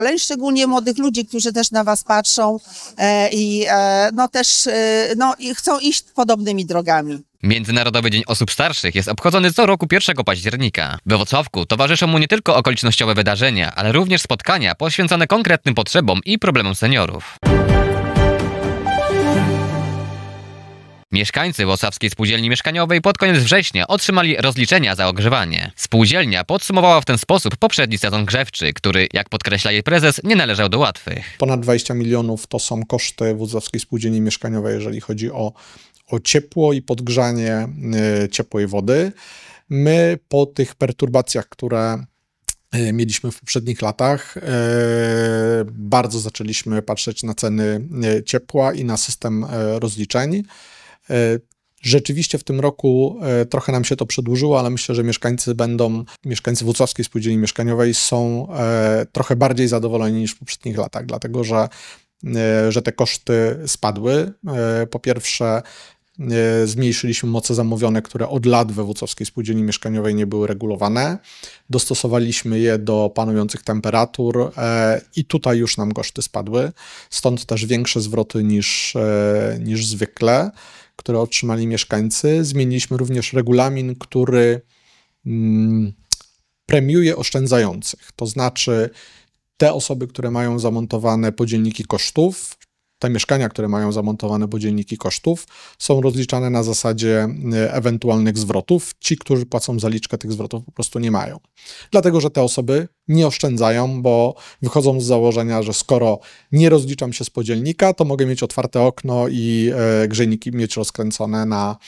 ale szczególnie młodych ludzi, którzy też na was patrzą i chcą iść podobnymi drogami. Międzynarodowy Dzień Osób Starszych jest obchodzony co roku 1 października. We Włocławku towarzyszą mu nie tylko okolicznościowe wydarzenia, ale również spotkania poświęcone konkretnym potrzebom i problemom seniorów. Mieszkańcy Włocławskiej Spółdzielni Mieszkaniowej pod koniec września otrzymali rozliczenia za ogrzewanie. Spółdzielnia podsumowała w ten sposób poprzedni sezon grzewczy, który, jak podkreśla jej prezes, nie należał do łatwych. Ponad 20 milionów to są koszty Włocławskiej Spółdzielni Mieszkaniowej, jeżeli chodzi o ciepło i podgrzanie ciepłej wody. My po tych perturbacjach, które mieliśmy w poprzednich latach, bardzo zaczęliśmy patrzeć na ceny ciepła i na system rozliczeń. Rzeczywiście w tym roku trochę nam się to przedłużyło, ale myślę, że mieszkańcy Włocławskiej Spółdzielni Mieszkaniowej są trochę bardziej zadowoleni niż w poprzednich latach, dlatego że te koszty spadły. Po pierwsze, zmniejszyliśmy moce zamówione, które od lat we Włocławskiej Spółdzielni Mieszkaniowej nie były regulowane. Dostosowaliśmy je do panujących temperatur i tutaj już nam koszty spadły. Stąd też większe zwroty niż zwykle, które otrzymali mieszkańcy. Zmieniliśmy również regulamin, który premiuje oszczędzających. To znaczy te osoby, które mają zamontowane podzielniki kosztów, te mieszkania, które mają zamontowane podzielniki kosztów, są rozliczane na zasadzie ewentualnych zwrotów. Ci, którzy płacą zaliczkę, tych zwrotów po prostu nie mają. Dlatego, że te osoby nie oszczędzają, bo wychodzą z założenia, że skoro nie rozliczam się z podzielnika, to mogę mieć otwarte okno i grzejniki mieć rozkręcone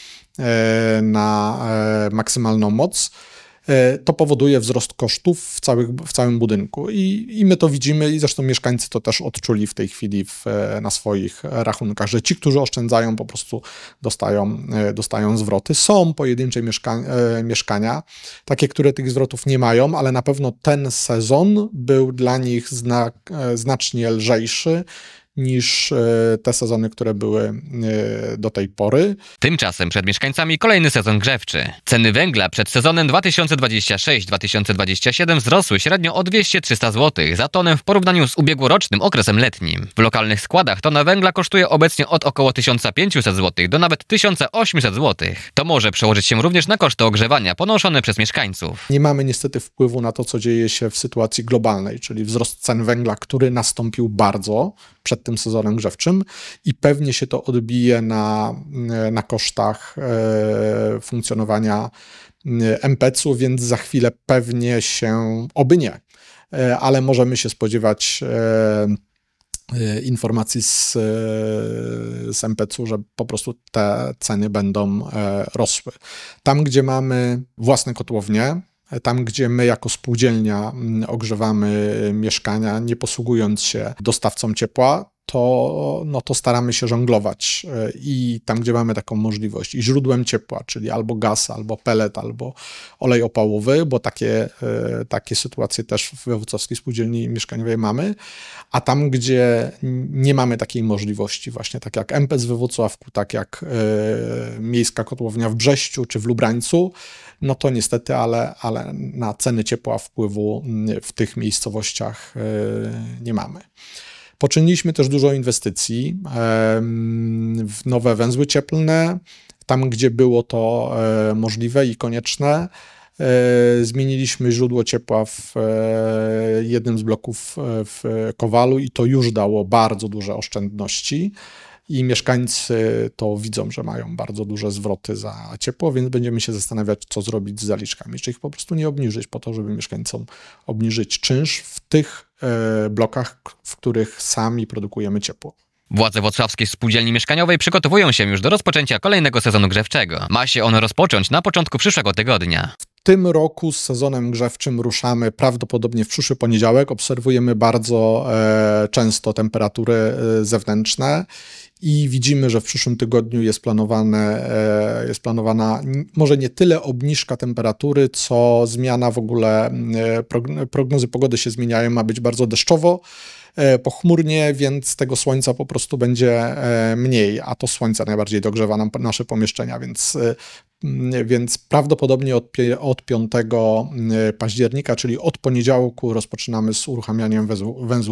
na maksymalną moc. To powoduje wzrost kosztów w całym budynku i my to widzimy i zresztą mieszkańcy to też odczuli w tej chwili na swoich rachunkach, że ci, którzy oszczędzają, po prostu dostają zwroty. Są pojedyncze mieszkania, takie, które tych zwrotów nie mają, ale na pewno ten sezon był dla nich znacznie lżejszy niż te sezony, które były do tej pory. Tymczasem przed mieszkańcami kolejny sezon grzewczy. Ceny węgla przed sezonem 2026-2027 wzrosły średnio o 200-300 zł za tonę w porównaniu z ubiegłorocznym okresem letnim. W lokalnych składach tona węgla kosztuje obecnie od około 1500 zł do nawet 1800 zł. To może przełożyć się również na koszty ogrzewania ponoszone przez mieszkańców. Nie mamy niestety wpływu na to, co dzieje się w sytuacji globalnej, czyli wzrost cen węgla, który nastąpił bardzo przed tym sezonem grzewczym i pewnie się to odbije na kosztach funkcjonowania MPC-u, więc za chwilę pewnie się, oby nie, ale możemy się spodziewać informacji z MPC-u, że po prostu te ceny będą rosły. Tam, gdzie mamy własne kotłownie, tam, gdzie my jako spółdzielnia ogrzewamy mieszkania, nie posługując się dostawcą ciepła, to staramy się żonglować i tam, gdzie mamy taką możliwość i źródłem ciepła, czyli albo gaz, albo pellet, albo olej opałowy, bo takie sytuacje też we Włocławskiej Spółdzielni Mieszkaniowej mamy, a tam, gdzie nie mamy takiej możliwości, właśnie tak jak MPC we Włocławku, tak jak Miejska Kotłownia w Brześciu czy w Lubrańcu, no to niestety, ale na ceny ciepła wpływu w tych miejscowościach nie mamy. Poczyniliśmy też dużo inwestycji w nowe węzły cieplne, tam gdzie było to możliwe i konieczne. Zmieniliśmy źródło ciepła w jednym z bloków w Kowalu i to już dało bardzo duże oszczędności. I mieszkańcy to widzą, że mają bardzo duże zwroty za ciepło, więc będziemy się zastanawiać, co zrobić z zaliczkami. Czy ich po prostu nie obniżyć po to, żeby mieszkańcom obniżyć czynsz w tych blokach, w których sami produkujemy ciepło. Władze Włocławskiej Spółdzielni Mieszkaniowej przygotowują się już do rozpoczęcia kolejnego sezonu grzewczego. Ma się on rozpocząć na początku przyszłego tygodnia. W tym roku z sezonem grzewczym ruszamy prawdopodobnie w przyszły poniedziałek. Obserwujemy bardzo często temperatury zewnętrzne i widzimy, że w przyszłym tygodniu jest planowana może nie tyle obniżka temperatury, co zmiana w ogóle, prognozy pogody się zmieniają, ma być bardzo deszczowo, pochmurnie, więc tego słońca po prostu będzie mniej, a to słońce najbardziej dogrzewa nam nasze pomieszczenia, więc więc prawdopodobnie od 5 października, czyli od poniedziałku rozpoczynamy z uruchamianiem węzłów